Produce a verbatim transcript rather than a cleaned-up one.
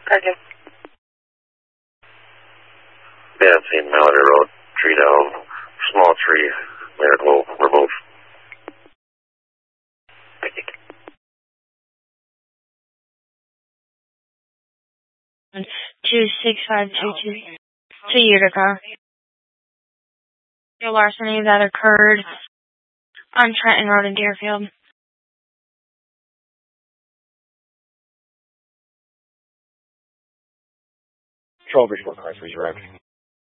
Roger. Dancing, Mallory Road, tree down, small tree, Miracle, remove. Two six five two two to Utica. Your larceny that occurred on Trenton Road in Deerfield. Control visual cars, redirect.